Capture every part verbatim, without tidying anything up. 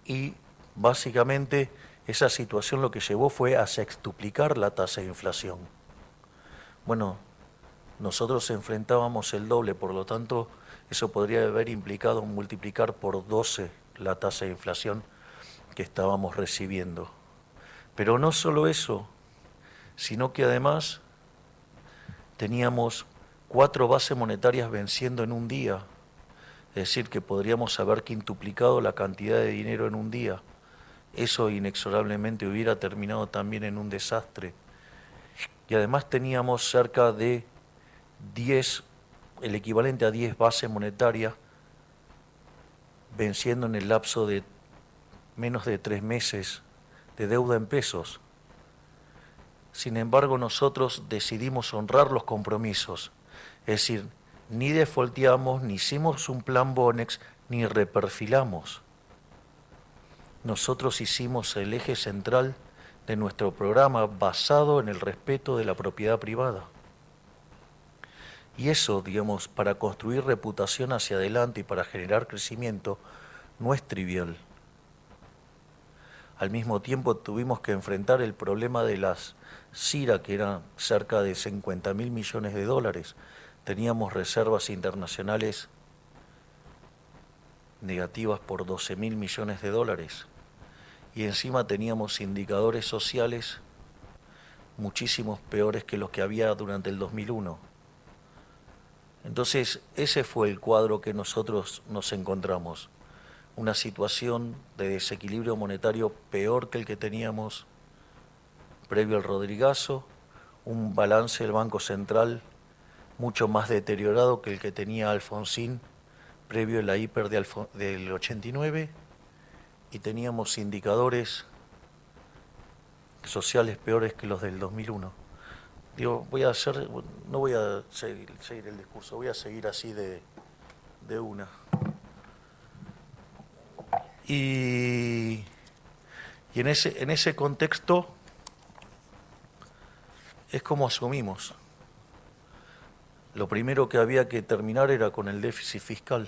y básicamente esa situación lo que llevó fue a sextuplicar la tasa de inflación. Bueno, nosotros enfrentábamos el doble, por lo tanto, eso podría haber implicado multiplicar por doce la tasa de inflación que estábamos recibiendo. Pero no solo eso, sino que además teníamos cuatro bases monetarias venciendo en un día, es decir, que podríamos haber quintuplicado la cantidad de dinero en un día. Eso inexorablemente hubiera terminado también en un desastre. Y además teníamos cerca de diez, el equivalente a diez bases monetarias venciendo en el lapso de menos de tres meses de deuda en pesos. Sin embargo, nosotros decidimos honrar los compromisos, es decir, ni defaulteamos, ni hicimos un plan Bonex, ni reperfilamos. Nosotros hicimos el eje central de nuestro programa basado en el respeto de la propiedad privada. Y eso, digamos, para construir reputación hacia adelante y para generar crecimiento, no es trivial. Al mismo tiempo tuvimos que enfrentar el problema de las CIRA, que eran cerca de cincuenta mil millones de dólares. Teníamos reservas internacionales negativas por doce mil millones de dólares. Y encima teníamos indicadores sociales muchísimos peores que los que había durante el dos mil uno. Entonces, ese fue el cuadro que nosotros nos encontramos. Una situación de desequilibrio monetario peor que el que teníamos previo al Rodrigazo, un balance del Banco Central mucho más deteriorado que el que tenía Alfonsín previo a la hiper de Alfon- del ochenta y nueve, y teníamos indicadores sociales peores que los del dos mil uno. Digo, voy a hacer, no voy a seguir, seguir el discurso, voy a seguir así de, de una. Y, y en ese, en ese contexto es como asumimos. Lo primero que había que terminar era con el déficit fiscal.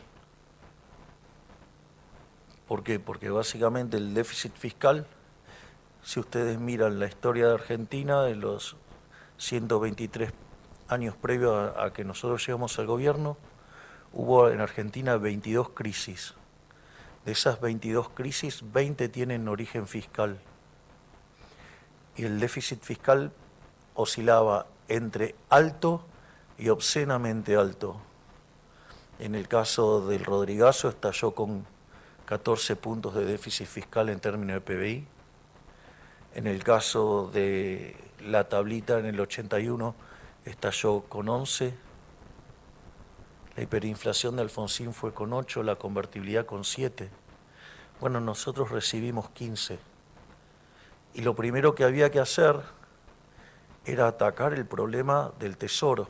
¿Por qué? Porque básicamente el déficit fiscal, si ustedes miran la historia de Argentina, en los ciento veintitrés años previos a, a que nosotros llegamos al gobierno, hubo en Argentina veintidós crisis. De esas veintidós crisis, veinte tienen origen fiscal. Y el déficit fiscal oscilaba entre alto y obscenamente alto. En el caso del Rodrigazo estalló con catorce puntos de déficit fiscal en términos de P B I. En el caso de la tablita en el ochenta y uno estalló con once. La hiperinflación de Alfonsín fue con ocho, la convertibilidad con siete. Bueno, nosotros recibimos quince. Y lo primero que había que hacer era atacar el problema del tesoro.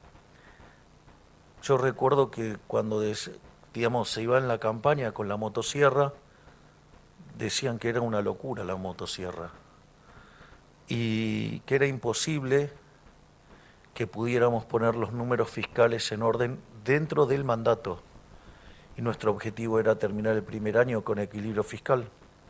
Yo recuerdo que cuando, digamos, se iba en la campaña con la motosierra, decían que era una locura la motosierra y que era imposible que pudiéramos poner los números fiscales en orden dentro del mandato. Y nuestro objetivo era terminar el primer año con equilibrio fiscal.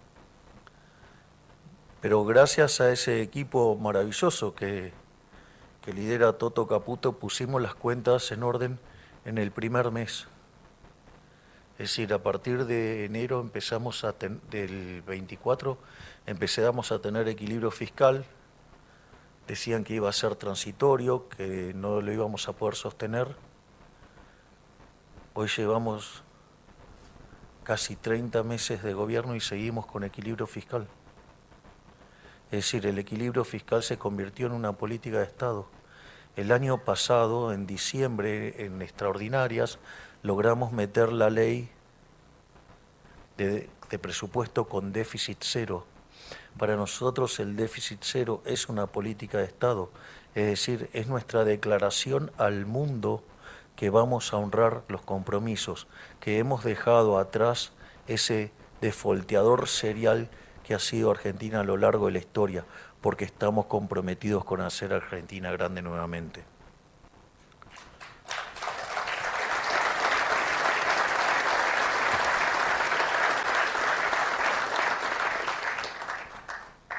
Pero gracias a ese equipo maravilloso que, que lidera Toto Caputo, pusimos las cuentas en orden en el primer mes. Es decir, a partir de enero empezamos a ten, del veinticuatro empezamos a tener equilibrio fiscal. Decían que iba a ser transitorio, que no lo íbamos a poder sostener. Hoy llevamos casi treinta meses de gobierno y seguimos con equilibrio fiscal. Es decir, el equilibrio fiscal se convirtió en una política de Estado. El año pasado, en diciembre, en extraordinarias, logramos meter la ley de, de presupuesto con déficit cero. Para nosotros el déficit cero es una política de Estado, es decir, es nuestra declaración al mundo que vamos a honrar los compromisos, que hemos dejado atrás ese defolteador serial que ha sido Argentina a lo largo de la historia, porque estamos comprometidos con hacer a Argentina grande nuevamente.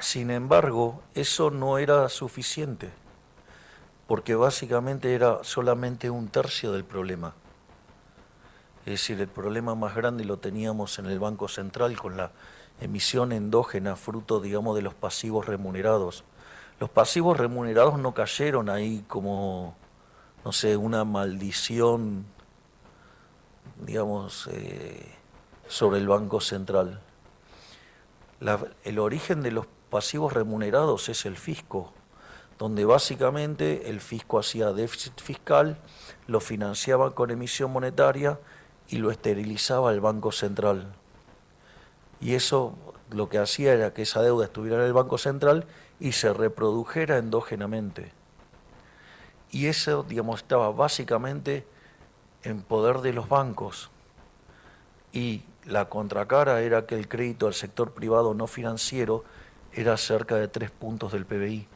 Sin embargo, eso no era suficiente, porque básicamente era solamente un tercio del problema. Es decir, el problema más grande lo teníamos en el Banco Central con la emisión endógena, fruto, digamos, de los pasivos remunerados. Los pasivos remunerados no cayeron ahí como, no sé, una maldición, digamos, eh, sobre el Banco Central. La, el origen de los pasivos remunerados es el fisco, donde básicamente el fisco hacía déficit fiscal, lo financiaba con emisión monetaria y lo esterilizaba el Banco Central. Y eso lo que hacía era que esa deuda estuviera en el Banco Central y se reprodujera endógenamente. Y eso, digamos, estaba básicamente en poder de los bancos. Y la contracara era que el crédito al sector privado no financiero era cerca de tres puntos del P B I.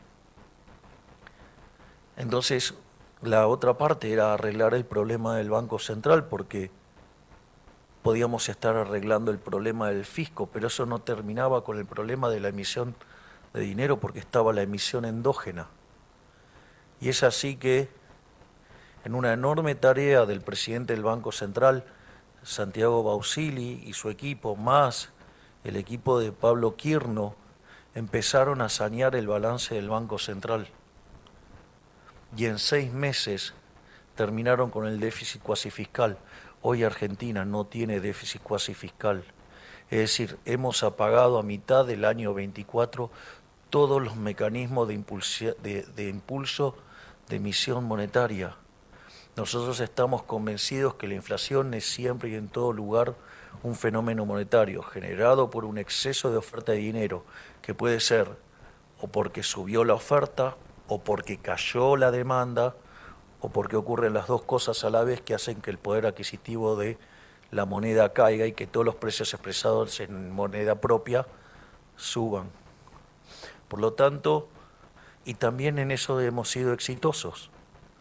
Entonces, la otra parte era arreglar el problema del Banco Central, porque podíamos estar arreglando el problema del fisco, pero eso no terminaba con el problema de la emisión de dinero, porque estaba la emisión endógena. Y es así que, en una enorme tarea del presidente del Banco Central, Santiago Bausili y su equipo, más el equipo de Pablo Quirno, empezaron a sanear el balance del Banco Central. Y en seis meses terminaron con el déficit cuasi fiscal. Hoy Argentina no tiene déficit cuasi fiscal. Es decir, hemos apagado a mitad del año veinticuatro todos los mecanismos de, impulso de, de impulso de emisión monetaria. Nosotros estamos convencidos que la inflación es siempre y en todo lugar un fenómeno monetario generado por un exceso de oferta de dinero, que puede ser o porque subió la oferta, o porque cayó la demanda, o porque ocurren las dos cosas a la vez que hacen que el poder adquisitivo de la moneda caiga y que todos los precios expresados en moneda propia suban. Por lo tanto, y también en eso hemos sido exitosos,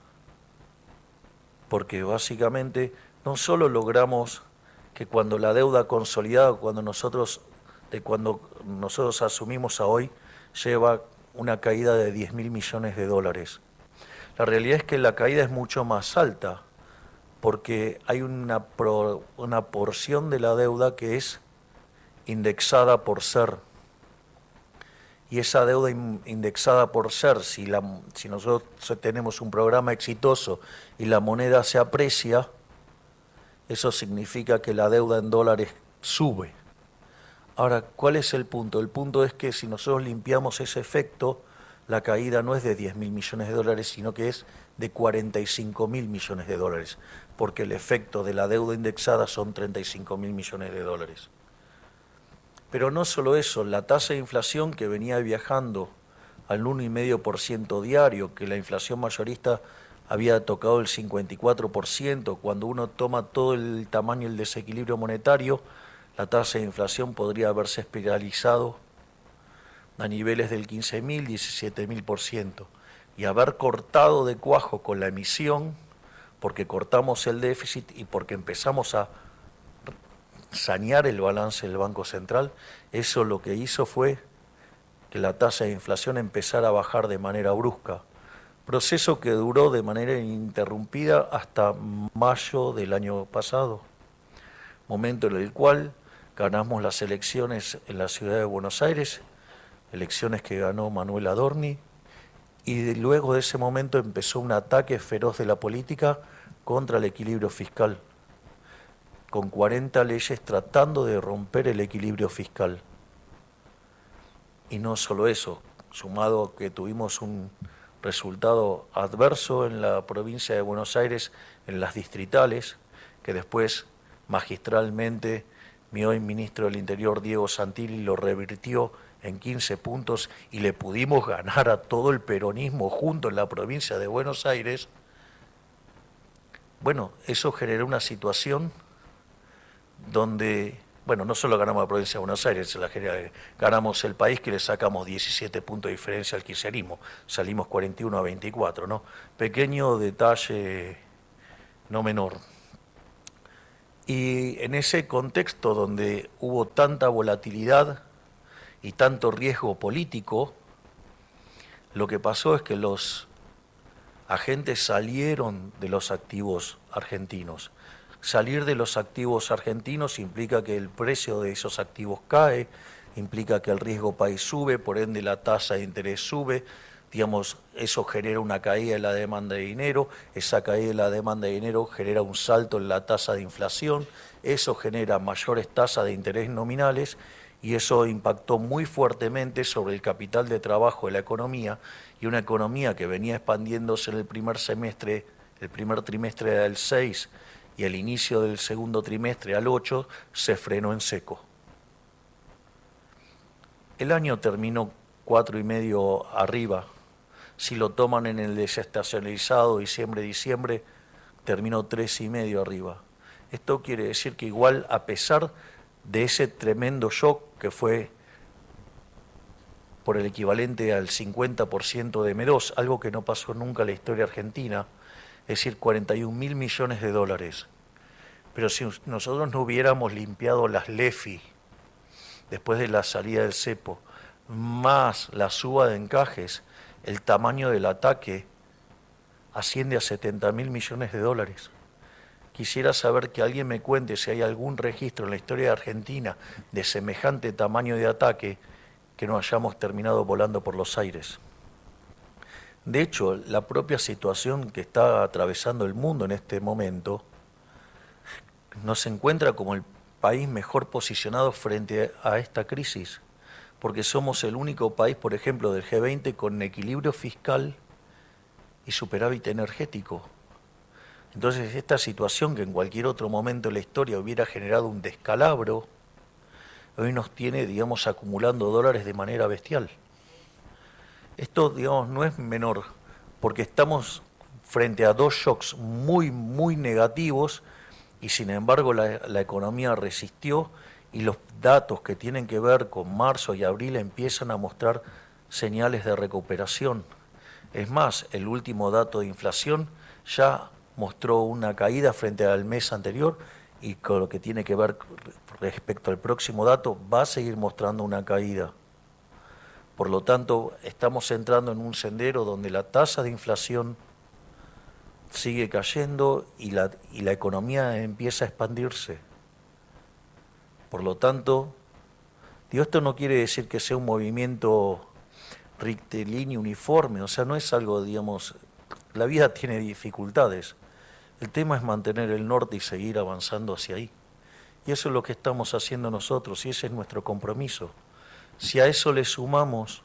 porque básicamente no solo logramos que cuando la deuda consolidada, cuando nosotros, de cuando nosotros asumimos a hoy, lleva una caída de diez mil millones de dólares. La realidad es que la caída es mucho más alta, porque hay una, pro, una porción de la deuda que es indexada por ser. Y esa deuda indexada por ser, si, la, si nosotros tenemos un programa exitoso y la moneda se aprecia, eso significa que la deuda en dólares sube. Ahora, ¿cuál es el punto? El punto es que si nosotros limpiamos ese efecto, la caída no es de diez mil millones de dólares, sino que es de cuarenta y cinco mil millones de dólares, porque el efecto de la deuda indexada son treinta y cinco mil millones de dólares. Pero no solo eso, la tasa de inflación que venía viajando al uno coma cinco por ciento diario, que la inflación mayorista había tocado el cincuenta y cuatro por ciento, cuando uno toma todo el tamaño del desequilibrio monetario, la tasa de inflación podría haberse espiralizado a niveles del quince mil, diecisiete mil por ciento, y haber cortado de cuajo con la emisión, porque cortamos el déficit y porque empezamos a sanear el balance del Banco Central, eso lo que hizo fue que la tasa de inflación empezara a bajar de manera brusca, proceso que duró de manera ininterrumpida hasta mayo del año pasado, momento en el cual ganamos las elecciones en la ciudad de Buenos Aires, elecciones que ganó Manuel Adorni, y luego de ese momento empezó un ataque feroz de la política contra el equilibrio fiscal, con cuarenta leyes tratando de romper el equilibrio fiscal. Y no solo eso, sumado que tuvimos un resultado adverso en la provincia de Buenos Aires, en las distritales, que después magistralmente mi hoy ministro del Interior, Diego Santilli, lo revirtió en quince puntos y le pudimos ganar a todo el peronismo junto en la provincia de Buenos Aires. Bueno, eso generó una situación donde, bueno, no solo ganamos la provincia de Buenos Aires, la ganamos el país, que le sacamos diecisiete puntos de diferencia al kirchnerismo, salimos cuarenta y uno a veinticuatro, ¿no? Pequeño detalle no menor. Y en ese contexto donde hubo tanta volatilidad y tanto riesgo político, lo que pasó es que los agentes salieron de los activos argentinos. Salir de los activos argentinos implica que el precio de esos activos cae, implica que el riesgo país sube, por ende la tasa de interés sube, digamos, eso genera una caída de la demanda de dinero, esa caída de la demanda de dinero genera un salto en la tasa de inflación, eso genera mayores tasas de interés nominales y eso impactó muy fuertemente sobre el capital de trabajo de la economía, y una economía que venía expandiéndose en el primer semestre, el primer trimestre era el seis y el inicio del segundo trimestre al ocho, se frenó en seco. El año terminó cuatro y medio arriba. Si lo toman en el desestacionalizado diciembre-diciembre, terminó tres y medio arriba. Esto quiere decir que igual, a pesar de ese tremendo shock que fue por el equivalente al cincuenta por ciento de M dos, algo que no pasó nunca en la historia argentina, es decir, cuarenta y un mil millones de dólares. Pero si nosotros no hubiéramos limpiado las LEFI después de la salida del cepo, más la suba de encajes, el tamaño del ataque asciende a setenta mil millones de dólares. Quisiera saber que alguien me cuente si hay algún registro en la historia de Argentina de semejante tamaño de ataque que no hayamos terminado volando por los aires. De hecho, la propia situación que está atravesando el mundo en este momento nos encuentra como el país mejor posicionado frente a esta crisis, porque somos el único país, por ejemplo, del G veinte con equilibrio fiscal y superávit energético. Entonces, esta situación que en cualquier otro momento de la historia hubiera generado un descalabro, hoy nos tiene, digamos, acumulando dólares de manera bestial. Esto, digamos, no es menor, porque estamos frente a dos shocks muy, muy negativos y sin embargo la, la economía resistió y los datos que tienen que ver con marzo y abril empiezan a mostrar señales de recuperación. Es más, el último dato de inflación ya mostró una caída frente al mes anterior y con lo que tiene que ver respecto al próximo dato va a seguir mostrando una caída. Por lo tanto, estamos entrando en un sendero donde la tasa de inflación sigue cayendo y la, y la economía empieza a expandirse. Por lo tanto, digo, esto no quiere decir que sea un movimiento rectilíneo, uniforme, o sea, no es algo, digamos, la vida tiene dificultades. El tema es mantener el norte y seguir avanzando hacia ahí. Y eso es lo que estamos haciendo nosotros y ese es nuestro compromiso. Si a eso le sumamos,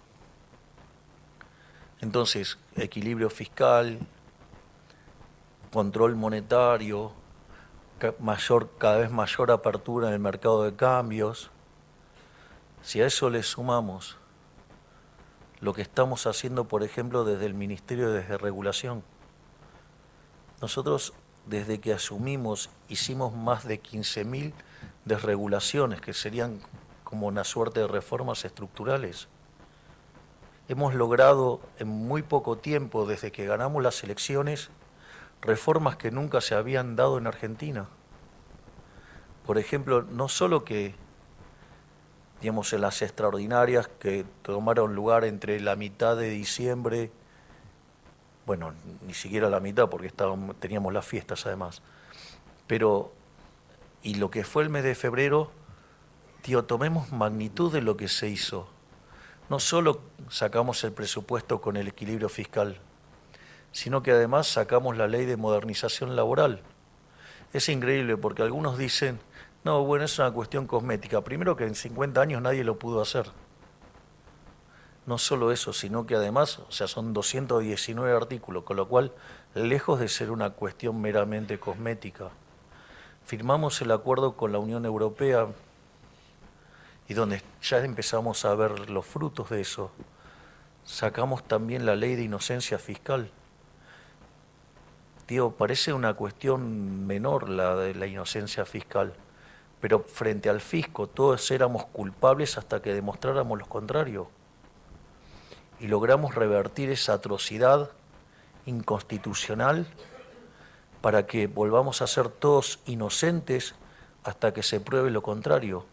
entonces, equilibrio fiscal, control monetario, mayor, cada vez mayor apertura en el mercado de cambios, si a eso le sumamos lo que estamos haciendo, por ejemplo, desde el Ministerio de Desregulación, nosotros desde que asumimos hicimos más de quince mil desregulaciones, que serían como una suerte de reformas estructurales. Hemos logrado en muy poco tiempo, desde que ganamos las elecciones, reformas que nunca se habían dado en Argentina. Por ejemplo, no solo que, digamos, en las extraordinarias que tomaron lugar entre la mitad de diciembre, bueno, ni siquiera la mitad porque estábamos, teníamos las fiestas además, pero, y lo que fue el mes de febrero, tío, tomemos magnitud de lo que se hizo. No solo sacamos el presupuesto con el equilibrio fiscal, sino que además sacamos la ley de modernización laboral. Es increíble porque algunos dicen, no, bueno, es una cuestión cosmética. Primero que en cincuenta años nadie lo pudo hacer. No solo eso, sino que además, o sea, son doscientos diecinueve artículos, con lo cual, lejos de ser una cuestión meramente cosmética, firmamos el acuerdo con la Unión Europea y donde ya empezamos a ver los frutos de eso. Sacamos también la ley de inocencia fiscal. Digo, parece una cuestión menor la de la inocencia fiscal, pero frente al fisco todos éramos culpables hasta que demostráramos lo contrario. Y logramos revertir esa atrocidad inconstitucional para que volvamos a ser todos inocentes hasta que se pruebe lo contrario.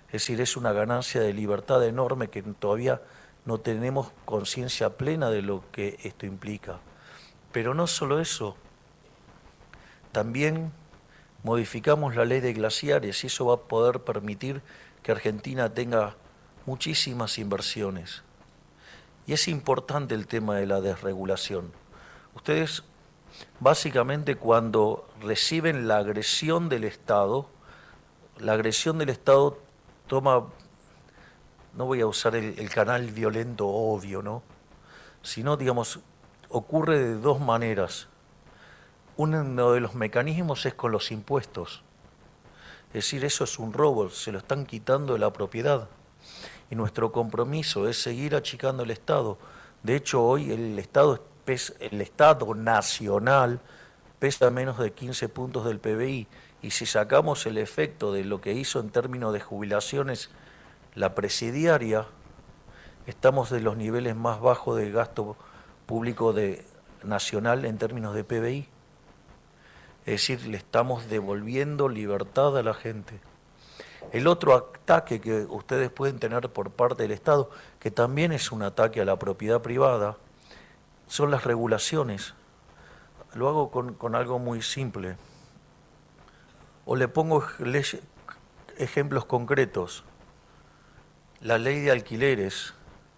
Es decir, es una ganancia de libertad enorme que todavía no tenemos conciencia plena de lo que esto implica. Pero no solo eso, también modificamos la ley de glaciares y eso va a poder permitir que Argentina tenga muchísimas inversiones. Y es importante el tema de la desregulación. Ustedes, básicamente, cuando reciben la agresión del Estado, la agresión del Estado toma, no voy a usar el, el canal violento odio, ¿no? Sino, digamos, ocurre de dos maneras. Uno de los mecanismos es con los impuestos. Es decir, eso es un robo, se lo están quitando de la propiedad. Y nuestro compromiso es seguir achicando el Estado. De hecho, hoy el Estado, el Estado nacional pesa menos de quince puntos del P B I. Y si sacamos el efecto de lo que hizo en términos de jubilaciones la presidiaria, estamos de los niveles más bajos de gasto público de, nacional en términos de P B I. Es decir, le estamos devolviendo libertad a la gente. El otro ataque que ustedes pueden tener por parte del Estado, que también es un ataque a la propiedad privada, son las regulaciones. Lo hago con, con algo muy simple. O le pongo ejemplos concretos. La ley de alquileres,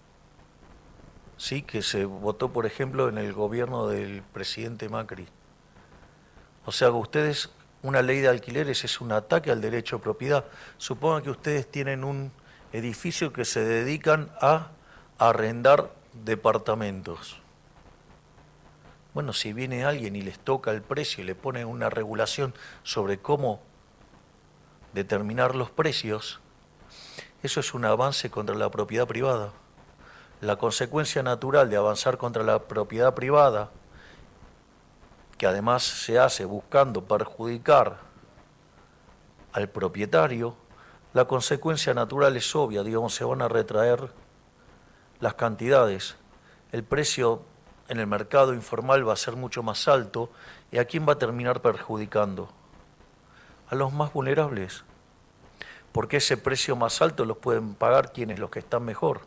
sí, que se votó, por ejemplo, en el gobierno del presidente Macri. O sea, ustedes, una ley de alquileres es un ataque al derecho de propiedad. Supongan que ustedes tienen un edificio que se dedican a arrendar departamentos. Bueno, si viene alguien y les toca el precio y le pone una regulación sobre cómo determinar los precios, eso es un avance contra la propiedad privada. La consecuencia natural de avanzar contra la propiedad privada, que además se hace buscando perjudicar al propietario, la consecuencia natural es obvia, digamos, se van a retraer las cantidades, el precio en el mercado informal va a ser mucho más alto, ¿y a quién va a terminar perjudicando? A los más vulnerables, porque ese precio más alto los pueden pagar quienes, los que están mejor.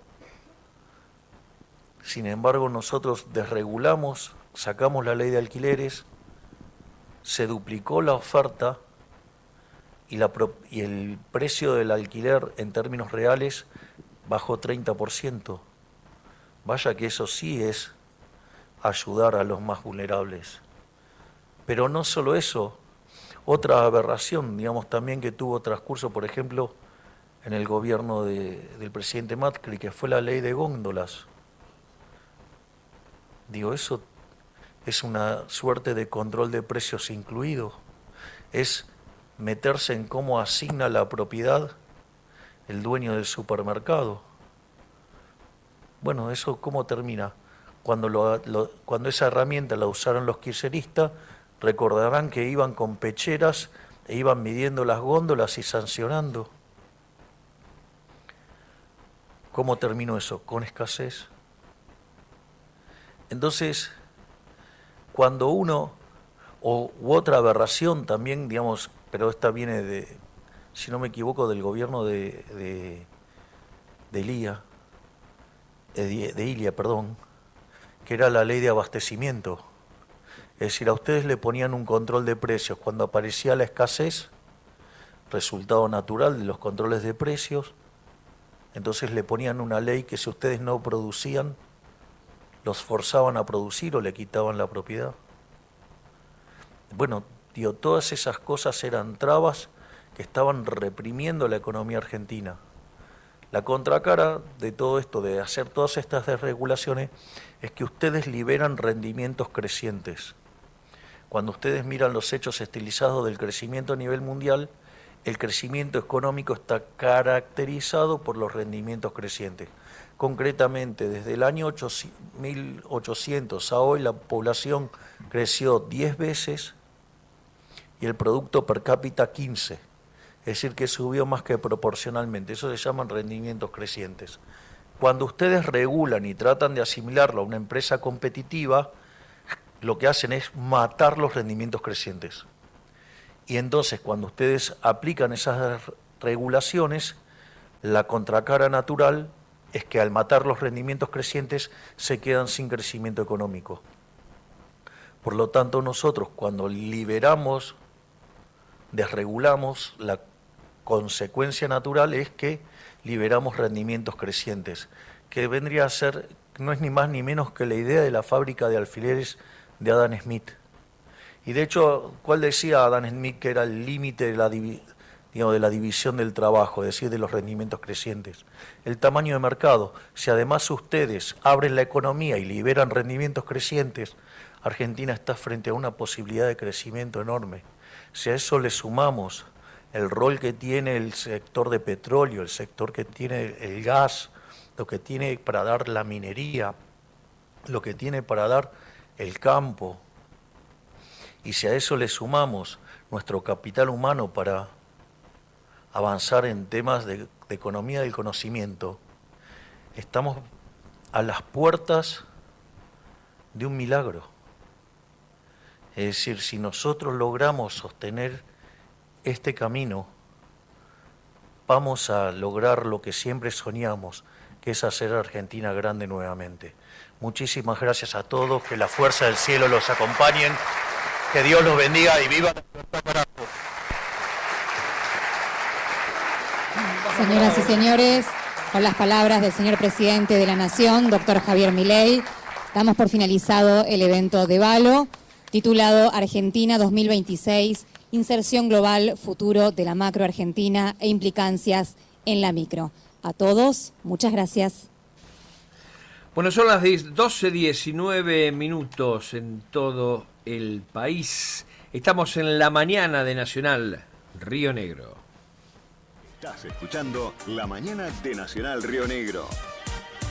Sin embargo, nosotros desregulamos, sacamos la ley de alquileres, se duplicó la oferta y, la, y el precio del alquiler en términos reales bajó treinta por ciento. Vaya que eso sí es ayudar a los más vulnerables. Pero no solo eso, otra aberración, digamos, también que tuvo transcurso, por ejemplo, en el gobierno de, del presidente Macri, que fue la ley de góndolas. Digo, eso es una suerte de control de precios incluido. Es meterse en cómo asigna la propiedad el dueño del supermercado. Bueno, ¿eso cómo termina? Cuando, lo, lo, cuando esa herramienta la usaron los kirchneristas, recordarán que iban con pecheras e iban midiendo las góndolas y sancionando. ¿Cómo terminó eso? Con escasez. Entonces, cuando uno, o u otra aberración también, digamos, pero esta viene de, si no me equivoco, del gobierno de, de, de Ilía, de, de Ilia, perdón, que era la ley de abastecimiento. Es decir, a ustedes le ponían un control de precios. Cuando aparecía la escasez, resultado natural de los controles de precios, entonces le ponían una ley que si ustedes no producían, los forzaban a producir o le quitaban la propiedad. Bueno, digo, todas esas cosas eran trabas que estaban reprimiendo la economía argentina. La contracara de todo esto, de hacer todas estas desregulaciones, es que ustedes liberan rendimientos crecientes. Cuando ustedes miran los hechos estilizados del crecimiento a nivel mundial, el crecimiento económico está caracterizado por los rendimientos crecientes. Concretamente, desde el año mil ochocientos a hoy la población creció diez veces y el producto per cápita quince. Es decir, que subió más que proporcionalmente. Eso se llaman rendimientos crecientes. Cuando ustedes regulan y tratan de asimilarlo a una empresa competitiva, lo que hacen es matar los rendimientos crecientes. Y entonces, cuando ustedes aplican esas regulaciones, La contracara natural es que al matar los rendimientos crecientes se quedan sin crecimiento económico. Por lo tanto, nosotros cuando liberamos, desregulamos, la consecuencia natural es que liberamos rendimientos crecientes, que vendría a ser, no es ni más ni menos que la idea de la fábrica de alfileres de Adam Smith. Y de hecho, ¿cuál decía Adam Smith que era el límite de la divi- digamos, de la división del trabajo, es decir, de los rendimientos crecientes? El tamaño de mercado. Si además ustedes abren la economía y liberan rendimientos crecientes, Argentina está frente a una posibilidad de crecimiento enorme. Si a eso le sumamos el rol que tiene el sector de petróleo, el sector que tiene el gas, lo que tiene para dar la minería, lo que tiene para dar el campo, y si a eso le sumamos nuestro capital humano para avanzar en temas de, de economía del conocimiento, estamos a las puertas de un milagro. Es decir, si nosotros logramos sostener este camino, vamos a lograr lo que siempre soñamos, que es hacer a Argentina grande nuevamente. Muchísimas gracias a todos, que la fuerza del cielo los acompañe, que Dios los bendiga y viva la libertad, carajo. Señoras y señores, con las palabras del señor presidente de la Nación, doctor Javier Milei, damos por finalizado el evento de Valo, titulado Argentina dos mil veintiséis, Inserción Global, Futuro de la Macro Argentina e Implicancias en la Micro. A todos, muchas gracias. Bueno, son las doce diecinueve minutos en todo el país. Estamos en la mañana de Nacional Río Negro. Estás escuchando La Mañana de Nacional Río Negro.